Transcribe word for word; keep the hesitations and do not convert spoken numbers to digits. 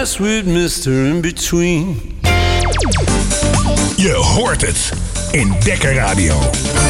mess with mister In Between. Je hoort het in Dekker Radio.